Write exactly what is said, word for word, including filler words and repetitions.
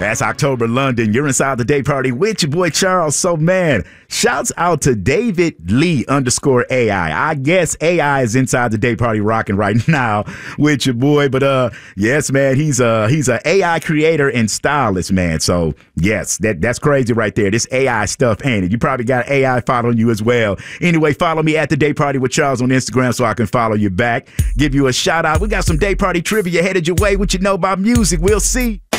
That's October London. You're inside the day party with your boy Charles. So, man, shouts out to David Lee underscore A I. I guess A I is inside the day party rocking right now with your boy. But, uh, yes, man, he's a, he's a AI creator and stylist, man. So, yes, that, that's crazy right there. This A I stuff, ain't it? You probably got A I following you as well. Anyway, follow me at the day party with Charles on Instagram so I can follow you back. Give you a shout out. We got some day party trivia headed your way. What you know about music? We'll see.